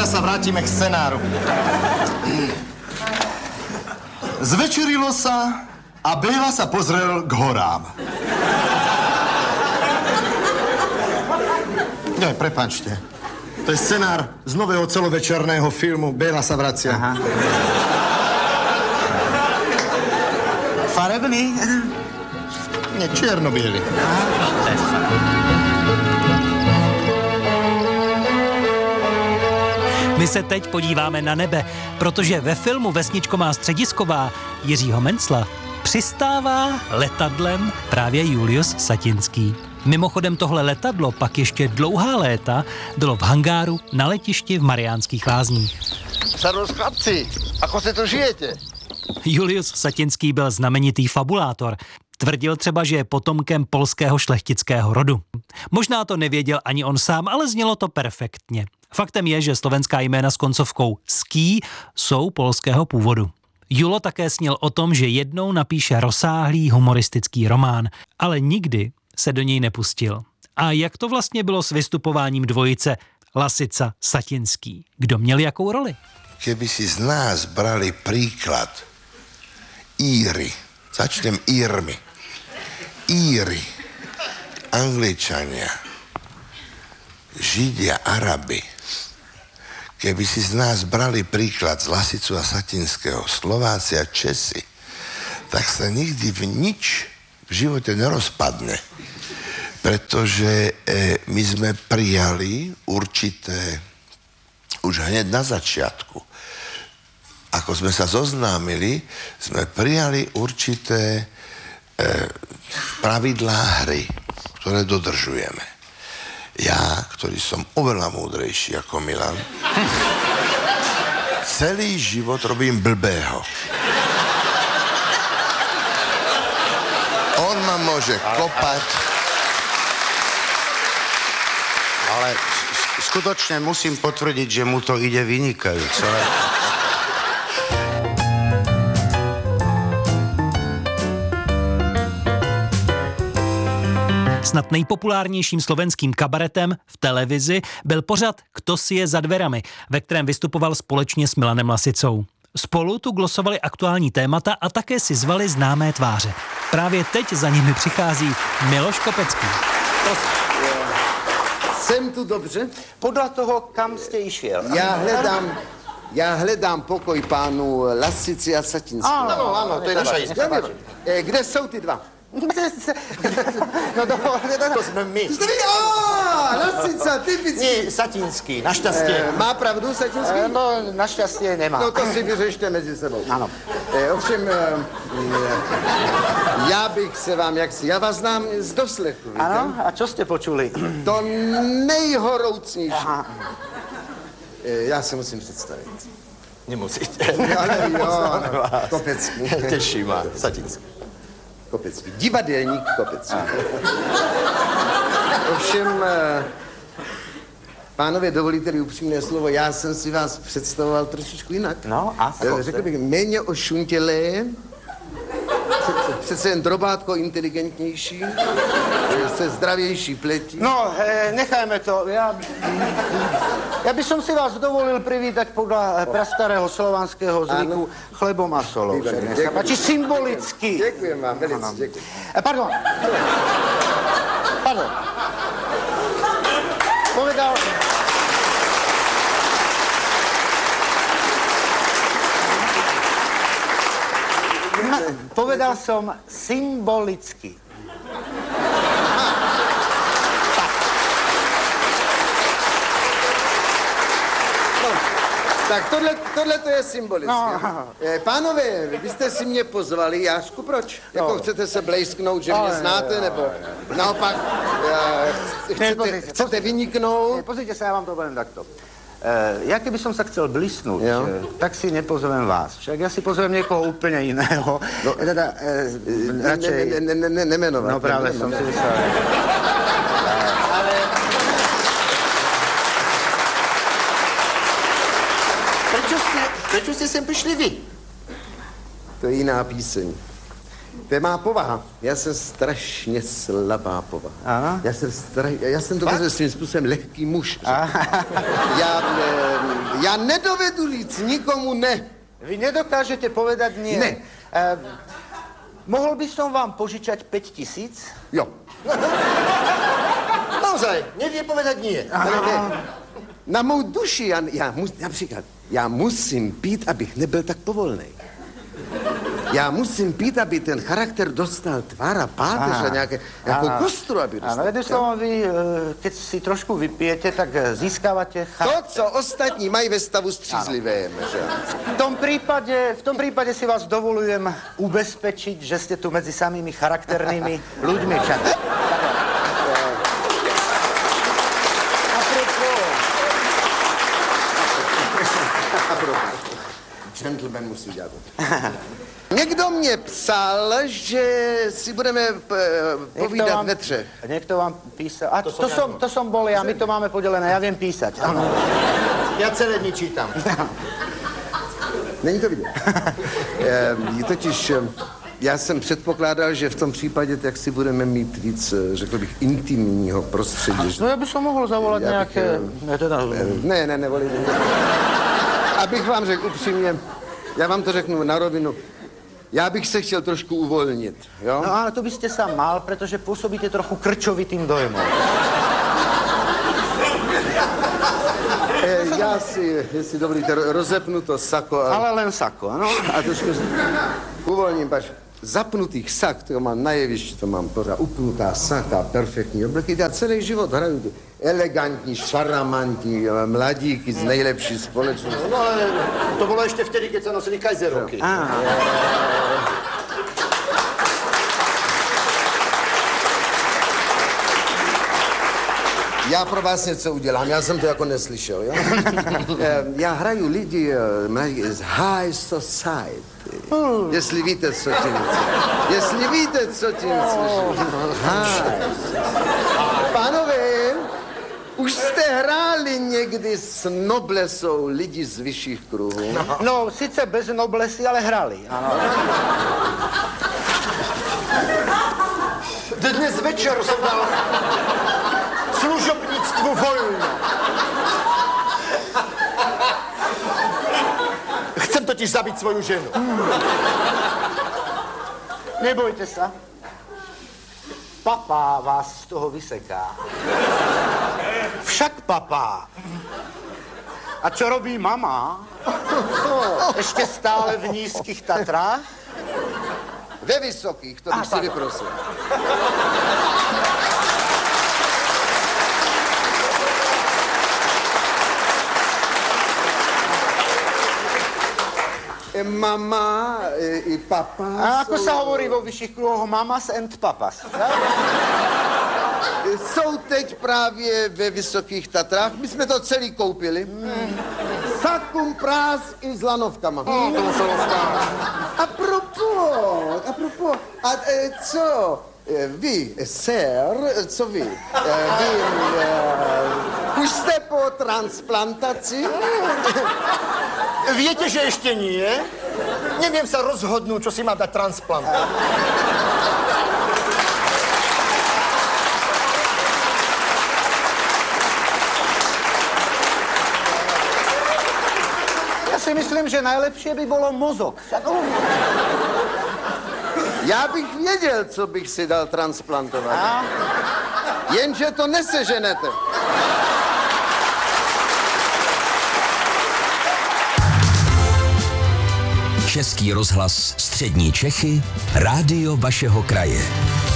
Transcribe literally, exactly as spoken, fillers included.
teraz sa vrátime k scenáru. Zvečerilo sa a Béla sa pozrel k horám. Nie, prepáčte. To je scenár z nového celovečerného filmu Béla sa vracia. Aha. Farebný? Nie, čierno-biely. My se teď podíváme na nebe, protože ve filmu Vesničko má středisková Jiřího Mencla přistává letadlem právě Julius Satinský. Mimochodem tohle letadlo pak ještě dlouhá léta bylo v hangáru na letišti v Mariánských Lázních. Servus, chlapci, ako se to žijete? Julius Satinský byl znamenitý fabulátor. Tvrdil třeba, že je potomkem polského šlechtického rodu. Možná to nevěděl ani on sám, ale znělo to perfektně. Faktem je, že slovenská jména s koncovkou ský jsou polského původu. Julo také snil o tom, že jednou napíše rozsáhlý humoristický román, ale nikdy se do něj nepustil. A jak to vlastně bylo s vystupováním dvojice Lasica Satinský? Kdo měl jakou roli? Keby si z nás brali príklad Íry, začnem Írmi, Íry, Angličania, Židia, Arabi, keby si z nás brali príklad z Lasicu a Satinského, Slováci a Česi, tak sa nikdy v nič v živote nerozpadne. Pretože e, my sme prijali určité, už hneď na začiatku, ako sme sa zoznámili, sme prijali určité e, pravidlá hry, ktoré dodržujeme. Ja, ktorý som oveľa múdrejší ako Milan, celý život robím blbého. On ma môže kopať. Ale skutočne musím potvrdiť, že mu to ide vynikajúco. Snad nejpopulárnějším slovenským kabaretem v televizi byl pořad Kto si je za dverami, ve kterém vystupoval společně s Milanem Lasicou. Spolu tu glosovali aktuální témata a také si zvali známé tváře. Právě teď za nimi přichází Miloš Kopecký. Jsem tu dobře? Podľa toho, kam ste išiel. Já hledám, já hledám pokoj pánu Lasici a Satinskému. Áno, áno, to je naša izba. Eh, Kde jsou ty dva? No dobre, To sme my. Jste vy? Á, Lasica, typický. Nie, Satinský, našťastie. Eh, Má pravdu Satinský? No, našťastie nemá. No to si vyřešte mezi sebou. Áno. Eh, ovšem, eh, já bych se vám jaksi, já vás znám z doslechu, víte? Áno, a čo ste počuli? To nejhoroucnější. Aha. Eh, Já se musím představit. Nemusíte. Ale jo, Kopecký. Teší ma, Satinský. Kopecký. Divadelník Kopecký. Ovšem, eh, pánové, dovolíte-li upřímné slovo, já jsem si vás představoval trošičku jinak. No, a? Eh, Řekl bych, méně ošuntělé, přece, přece jen drobátko inteligentnější, eh, se zdravější pletí. No, e, nechajme to. Ja, ja by som si vás dovolil privítať podľa prastarého slovanského zvyku chlebom a solou. Výborně, Nech sa páči, symbolicky. Děkujem vám, velice děkuji. E, pardon. Pardon. Povedal... Ma, povedal som symbolicky. Tak tohle, tohle to je symbolické. No. Eh, Pánové, vy jste si mě pozvali, Jášku, proč? Jako No. chcete se blejsknout, že No, mě ne, znáte, ne, nebo ne, naopak eh, chcete, pozrite, chcete pozrite. vyniknout? Pozrite sa, ja vám to poviem takto. E, ja keby som sa chcel blisnúť, Jo. e, tak si nepozvem vás. Však ja si pozvem niekoho úplne iného. No, e, teda, e, radšej... Ne, ne, ne, ne, nemenovat. No práve som si myslel. Ale... Prečo ste, prečo ste sem prišli vy? To je jiná píseň. To je má povaha. Já jsem strašně slabá povaha. Ano? Já jsem, stra... já jsem dokonce svým způsobem lehký muž. Já, e, já nedovedu říct nikomu ne. Vy nedokážete povedať nie. Ne. E, mohol by som vám požičať päť tisíc? Jo. Naozaj, nevie povedať nie. Ale ne. Na mou duši, já, já mus, například, já musím pít, abych nebyl tak povolnej. Já musím pít, aby ten charakter dostal tvár a páteř a nějaké, nějakou kostru, aby dostal. Áno, jedným slovom, vy, e, keď si trošku vypijete, tak e, získávate To, charakter. co ostatní mají ve stavu střízlivém, že? V tom prípade, v tom prípade si vás dovolujem ubezpečiť, že ste tu medzi samými charakternými ľuďmi. Však. Gentleman musí dělat. Někdo mě psal, že si budeme p- povídat vám, ve třech. Niekto vám písal. A to, to, som, to som bol ja, my to máme podelené, ja viem písať. Áno. Ja celé dni čítam. Není to vidět. Je totiž, já jsem předpokládal, že v tom případě tak si budeme mít víc, řekl bych, intimního prostředí. No ja by som mohol zavolať Ja bych, nejaké... Ne, teda, Ne, ne, nevolím. Abych vám řekl upřímně, já vám to řeknu na rovinu, já bych se chtěl trošku uvolnit, jo? no ale to by ste sa mal, pretože pôsobíte trochu krčovitým dojmom. E, já si, jestli dovolíte, ro- rozepnu to sako a, Ale len sako, áno? a trošku z- uvolním, pač zapnutých sak, to mám na jevišti, to mám pořád upnutá saka, perfektní obleky. Já celý život hraju ty elegantní, šaramantní eh, mladíky z nejlepší společnosti. No ale to bolo ešte vtedy, keď sa nosili kajzerovky. Já pro vás něco udělám, já jsem to jako neslyšel, jo? Eh, já hraju lidi eh, mladí z high society. Jestli víte, co tím Jestli víte, co tím slyším. High. Pánové, už jste hráli někdy s noblesou lidi z vyšších kruhů? No, sice bez noblesy, ale hrali. Áno. Dnes večer som dal služobníctvu voľno. Chcem totiž zabiť svoju ženu. Nebojte sa. Papá vás z toho vyseká. Však papá. A čo robí mama? Ešte stále v nízkych Tatrách? Ve vysokých, to bych si vyprosil. E, Mama e, i papa A ako jsou, sa hovorí vo vyšších kruhoch? Mamas and papas. e, jsou teď právě ve Vysokých Tatrách. My jsme to celý koupili. Mm. Sakum prás i s lanovkama. No, to muselo stáť. A propos, a propos, a e, co e, vy, e, sir, co vy? E, vy e, už jste po transplantaci? Viete, že ešte nie? Neviem sa rozhodnúť, čo si má dať transplant. Ja si myslím, že najlepšie by bolo mozog. Však, oh. Já bych věděl, co bych si dal transplantovat. A? Jenže to neseženete. Český rozhlas Střední Čechy, rádio vašeho kraje.